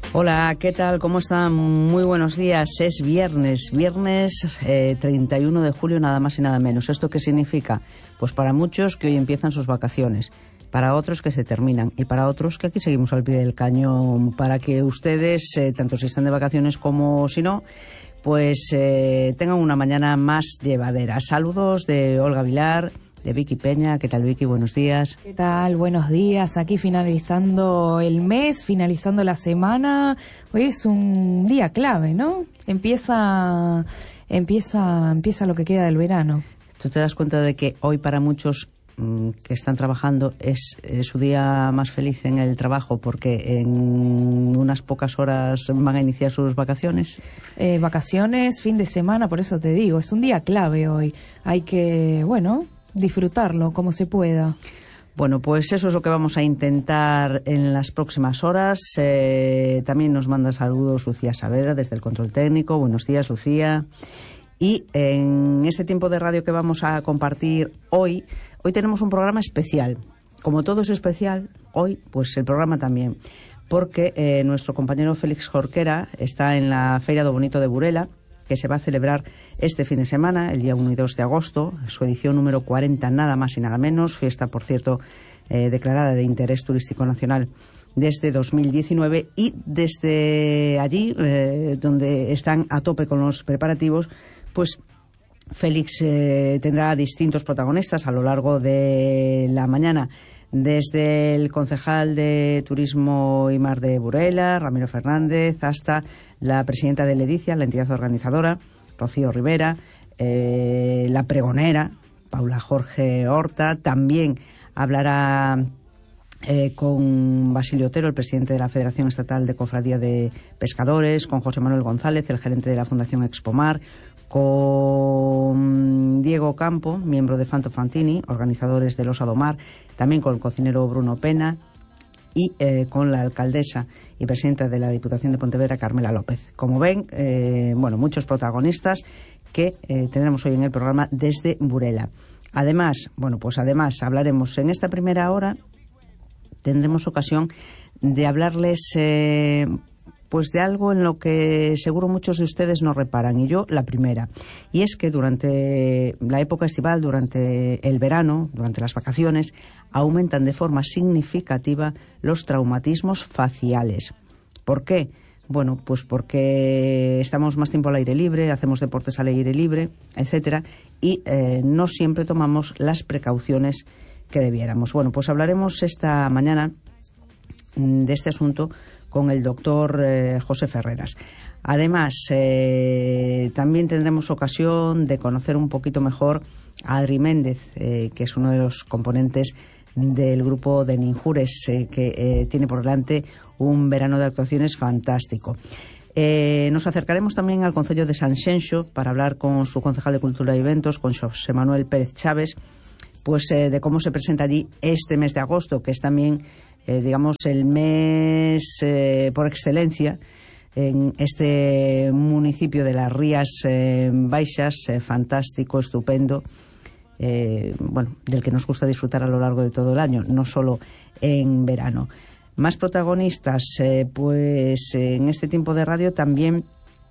Hola, ¿qué tal? ¿Cómo están? Muy buenos días. Es viernes 31 de julio, nada más y nada menos. ¿Esto qué significa? Pues para muchos que hoy empiezan sus vacaciones, para otros que se terminan y para otros que aquí seguimos al pie del cañón para que ustedes, tanto si están de vacaciones como si no, pues tengan una mañana más llevadera. Saludos de Olga Vilar, de Vicky Peña. ¿Qué tal, Vicky? Buenos días. ¿Qué tal? Buenos días. Aquí finalizando el mes, finalizando la semana. Hoy es un día clave, ¿no? Empieza lo que queda del verano. ¿Tú te das cuenta de que hoy para muchos que están trabajando es su día más feliz en el trabajo porque en unas pocas horas van a iniciar sus vacaciones? Vacaciones, fin de semana, por eso te digo, es un día clave hoy. Hay que, disfrutarlo como se pueda. Bueno, pues eso es lo que vamos a intentar en las próximas horas. También nos manda saludos Lucía Saavedra desde el control técnico. Buenos días, Lucía. Y en este tiempo de radio que vamos a compartir hoy tenemos un programa especial. Como todo es especial, hoy pues el programa también, porque nuestro compañero Félix Jorquera está en la Feria do Bonito de Burela, que se va a celebrar este fin de semana, el día 1 y 2 de agosto, su edición número 40, nada más y nada menos, fiesta, por cierto, declarada de interés turístico nacional desde 2019, y desde allí, donde están a tope con los preparativos, pues Félix tendrá distintos protagonistas a lo largo de la mañana, desde el concejal de Turismo y Mar de Burela, Ramiro Fernández, hasta la presidenta de Ledicia, la entidad organizadora, Rocío Rivera, la pregonera, Paula Jorge Horta. También hablará con Basilio Otero, el presidente de la Federación Estatal de Cofradía de Pescadores, con José Manuel González, el gerente de la Fundación Expomar, con Diego Campo, miembro de Fanto Fantini, organizadores del Osa do Mar, también con el cocinero Bruno Pena y con la alcaldesa y presidenta de la Diputación de Pontevedra, Carmela López. Como ven, muchos protagonistas que tendremos hoy en el programa desde Burela. Además, hablaremos en esta primera hora, tendremos ocasión de hablarles de algo en lo que seguro muchos de ustedes no reparan, y yo la primera, y es que durante la época estival, durante el verano, durante las vacaciones, aumentan de forma significativa los traumatismos faciales. ¿Por qué? Bueno, pues porque estamos más tiempo al aire libre, hacemos deportes al aire libre, etcétera, y no siempre tomamos las precauciones que debiéramos. Bueno, pues hablaremos esta mañana de este asunto con el doctor José Ferreras. Además, también tendremos ocasión de conocer un poquito mejor a Adri Méndez, que es uno de los componentes del grupo de Ninjures, que tiene por delante un verano de actuaciones fantástico. Nos acercaremos también al Concello de Sanxenxo para hablar con su concejal de Cultura y Eventos, con José Manuel Pérez Chávez, de cómo se presenta allí este mes de agosto, que es también el mes por excelencia en este municipio de las Rías Baixas, fantástico, estupendo, del que nos gusta disfrutar a lo largo de todo el año, no solo en verano. Más protagonistas, en este tiempo de radio también.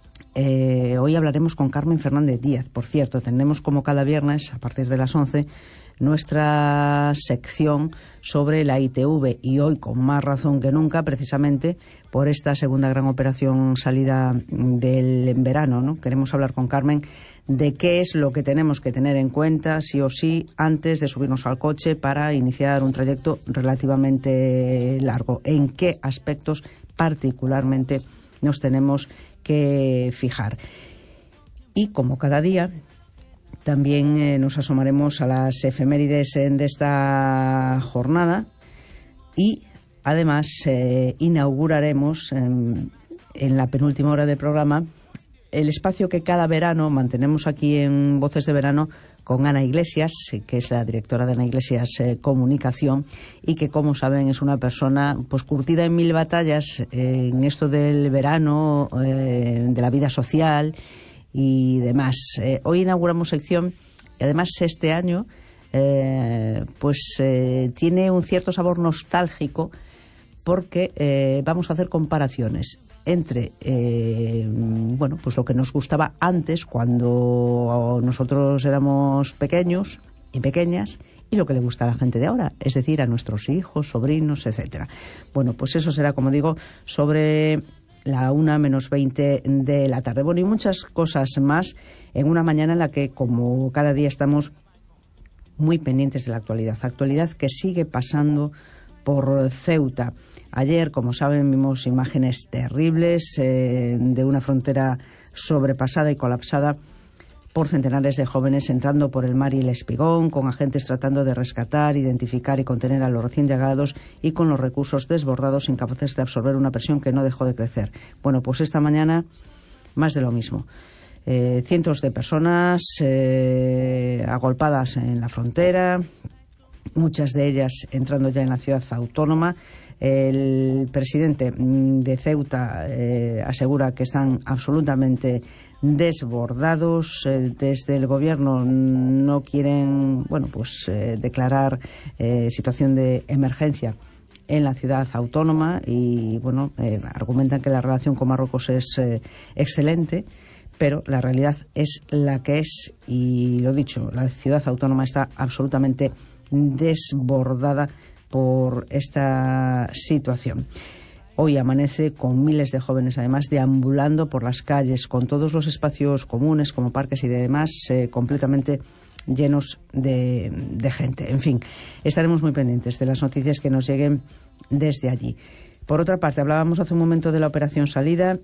Hoy hablaremos con Carmen Fernández Díaz. Por cierto, tendremos como cada viernes, a partir de las 11, nuestra sección sobre la ITV, y hoy con más razón que nunca, precisamente por esta segunda gran operación salida del verano, ¿no? Queremos hablar con Carmen de qué es lo que tenemos que tener en cuenta, sí o sí, antes de subirnos al coche para iniciar un trayecto relativamente largo. En qué aspectos particularmente nos tenemos que fijar. Y como cada día, también nos asomaremos a las efemérides de esta jornada, y además inauguraremos en la penúltima hora del programa el espacio que cada verano mantenemos aquí en Voces de Verano con Ana Iglesias, que es la directora de Ana Iglesias Comunicación, y que, como saben, es una persona curtida en mil batallas en esto del verano, de la vida social y demás. Hoy inauguramos sección, y además este año tiene un cierto sabor nostálgico, porque vamos a hacer comparaciones entre pues lo que nos gustaba antes, cuando nosotros éramos pequeños y pequeñas, y lo que le gusta a la gente de ahora, es decir, a nuestros hijos, sobrinos, etcétera. Bueno, pues eso será, como digo, sobre la 1:20 de la tarde. Bueno, y muchas cosas más en una mañana en la que, como cada día, estamos muy pendientes de la actualidad que sigue pasando por Ceuta. Ayer, como saben, vimos imágenes terribles de una frontera sobrepasada y colapsada por centenares de jóvenes entrando por el mar y el espigón, con agentes tratando de rescatar, identificar y contener a los recién llegados, y con los recursos desbordados, incapaces de absorber una presión que no dejó de crecer. Bueno, pues esta mañana más de lo mismo. Cientos de personas agolpadas en la frontera, muchas de ellas entrando ya en la ciudad autónoma. El presidente de Ceuta asegura que están absolutamente desbordados. Desde el gobierno no quieren declarar situación de emergencia en la ciudad autónoma y argumentan que la relación con Marruecos es excelente, pero la realidad es la que es, y lo dicho, la ciudad autónoma está absolutamente desbordada por esta situación. Hoy amanece con miles de jóvenes, además, deambulando por las calles, con todos los espacios comunes, como parques y demás, completamente llenos de gente. En fin, estaremos muy pendientes de las noticias que nos lleguen desde allí. Por otra parte, hablábamos hace un momento de la operación Salida.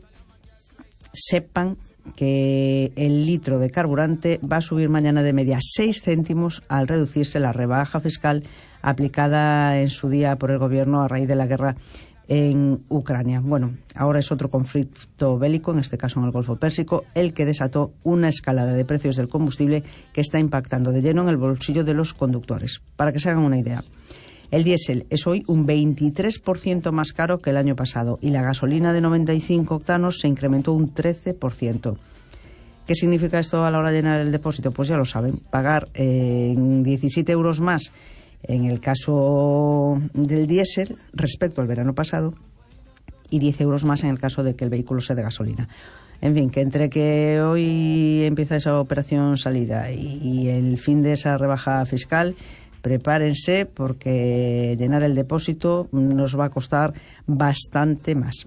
Sepan que el litro de carburante va a subir mañana de media 6 céntimos al reducirse la rebaja fiscal aplicada en su día por el gobierno a raíz de la guerra en Ucrania. Bueno, ahora es otro conflicto bélico, en este caso en el Golfo Pérsico, el que desató una escalada de precios del combustible que está impactando de lleno en el bolsillo de los conductores. Para que se hagan una idea, el diésel es hoy un 23% más caro que el año pasado y la gasolina de 95 octanos se incrementó un 13%. ¿Qué significa esto a la hora de llenar el depósito? Pues ya lo saben, pagar 17 euros más en el caso del diésel respecto al verano pasado y 10 euros más en el caso de que el vehículo sea de gasolina. En fin, que entre que hoy empieza esa operación Salida y el fin de esa rebaja fiscal, prepárense porque llenar el depósito nos va a costar bastante más.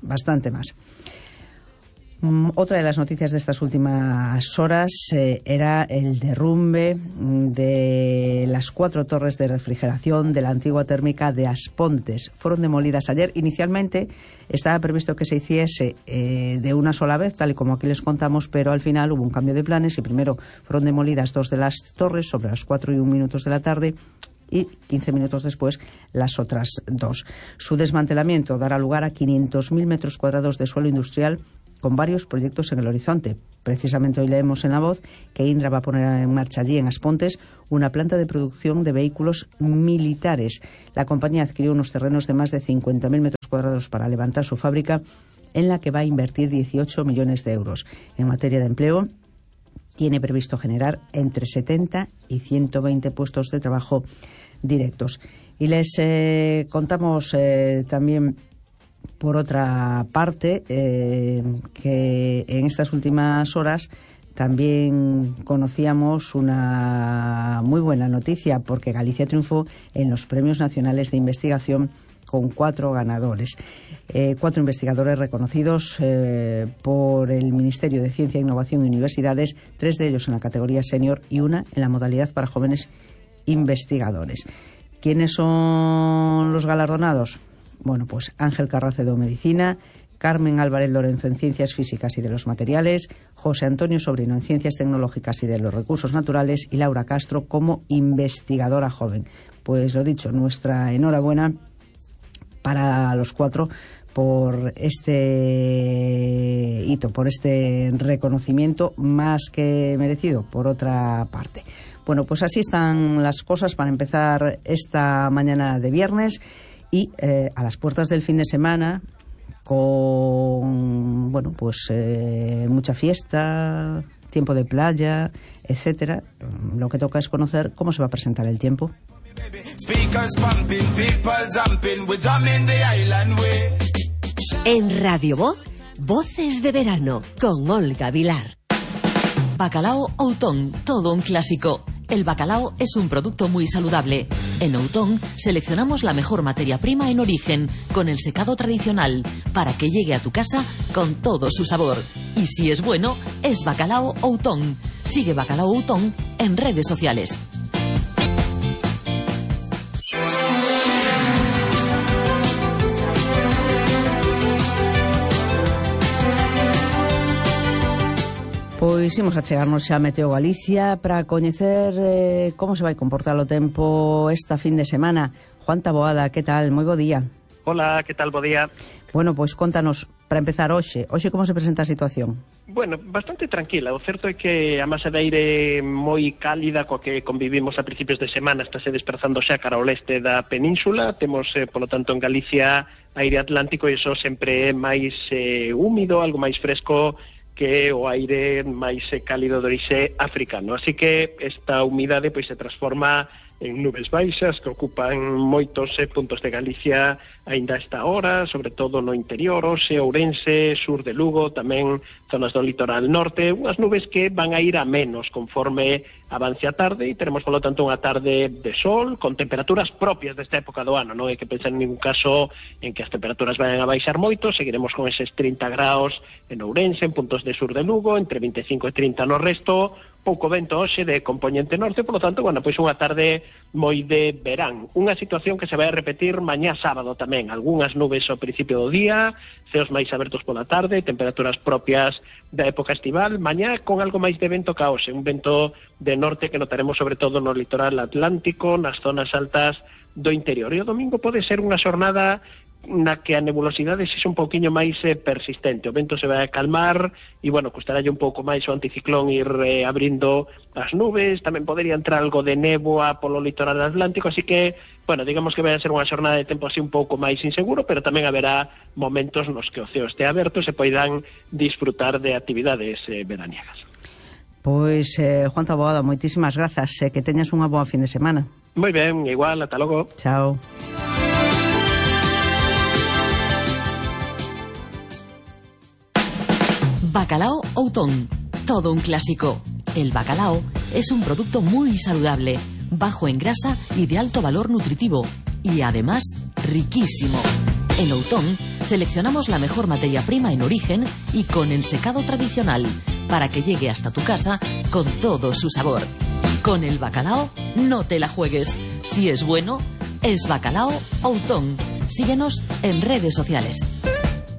Otra de las noticias de estas últimas horas era el derrumbe de las 4 torres de refrigeración de la antigua térmica de Aspontes. Fueron demolidas ayer. Inicialmente estaba previsto que se hiciese de una sola vez, tal y como aquí les contamos, pero al final hubo un cambio de planes y primero fueron demolidas 2 de las torres sobre las 4:01 de la tarde y 15 minutos después las otras 2. Su desmantelamiento dará lugar a 500.000 metros cuadrados de suelo industrial con varios proyectos en el horizonte. Precisamente hoy leemos en La Voz que Indra va a poner en marcha allí en Aspontes una planta de producción de vehículos militares. La compañía adquirió unos terrenos de más de 50.000 metros cuadrados para levantar su fábrica, en la que va a invertir 18 millones de euros. En materia de empleo, tiene previsto generar entre 70 y 120 puestos de trabajo directos. Y les contamos también, por otra parte, que en estas últimas horas también conocíamos una muy buena noticia, porque Galicia triunfó en los Premios Nacionales de Investigación con 4 ganadores. 4 investigadores reconocidos por el Ministerio de Ciencia, Innovación y Universidades, 3 de ellos en la categoría senior y una en la modalidad para jóvenes investigadores. ¿Quiénes son los galardonados? Bueno, pues Ángel Carracedo en Medicina, Carmen Álvarez Lorenzo en Ciencias Físicas y de los Materiales, José Antonio Sobrino en Ciencias Tecnológicas y de los Recursos Naturales y Laura Castro como investigadora joven. Pues lo dicho, nuestra enhorabuena para los 4 por este hito, por este reconocimiento más que merecido, por otra parte. Bueno, pues así están las cosas para empezar esta mañana de viernes y a las puertas del fin de semana, con mucha fiesta, tiempo de playa, etcétera. Lo que toca es conocer cómo se va a presentar el tiempo. speakers pumping, people jumping, we're jamming the island way. En Radio Voz, Voces de Verano, con Olga Vilar. Bacalao Outón, todo un clásico. El bacalao es un producto muy saludable. En Outón seleccionamos la mejor materia prima en origen, con el secado tradicional, para que llegue a tu casa con todo su sabor. Y si es bueno, es Bacalao Outón. Sigue Bacalao Outón en redes sociales. Pois imos a chegarnos xa a Meteo Galicia para coñecer como se vai comportar o tempo esta fin de semana. Juan Taboada, que tal? Moi bo día. Hola, que tal? Bo día. Bueno, pois contanos, para empezar hoxe como se presenta a situación? Bueno, bastante tranquila. O certo é que a masa de aire moi cálida coa que convivimos a principios de semana está se desplazando xa cara ao leste da península. Temos, polo tanto, en Galicia aire atlántico e iso sempre é máis húmido, algo máis fresco que o aire máis cálido de orixe africano. Así que esta humidade pois se transforma en nubes baixas que ocupan moitos puntos de Galicia aínda a esta hora, sobre todo no interior, Oxe, Ourense, sur de Lugo, tamén zonas do litoral norte, unhas nubes que van a ir a menos conforme avance a tarde e teremos, polo tanto, unha tarde de sol con temperaturas propias desta época do ano. Non hai que pensar en ningún caso en que as temperaturas vayan a baixar moito, seguiremos con eses 30 graus en Ourense, en puntos de sur de Lugo, entre 25 e 30 no resto, pouco vento hoxe de compoñente norte, polo tanto, bueno, pois unha tarde moi de verán. Unha situación que se vai a repetir mañá sábado tamén. Algúnas nubes ao principio do día, ceos máis abertos pola tarde, temperaturas propias da época estival. Mañá con algo máis de vento ca hoxe, un vento de norte que notaremos sobre todo no litoral atlántico, nas zonas altas do interior. E o domingo pode ser unha xornada na que a nebulosidade sexa un pouquiño máis persistente. O vento se vai a calmar e, bueno, custarálle un pouco máis o anticiclón ir abrindo as nubes. Tamén podería entrar algo de néboa polo litoral atlántico, así que, bueno, digamos que vai a ser unha xornada de tempo así un pouco máis inseguro, pero tamén haberá momentos nos que o ceo este aberto e se poidan disfrutar de actividades veraniegas. Pois, Juan Taboada, moitísimas grazas, que teñas unha boa fin de semana. Moi ben, igual, ata logo. Chao. Bacalao Outón, todo un clásico. El bacalao es un producto muy saludable, bajo en grasa y de alto valor nutritivo, y además riquísimo. En Outón seleccionamos la mejor materia prima en origen y con el secado tradicional, para que llegue hasta tu casa con todo su sabor. Con el bacalao no te la juegues. Si es bueno, es Bacalao Outón. Síguenos en redes sociales.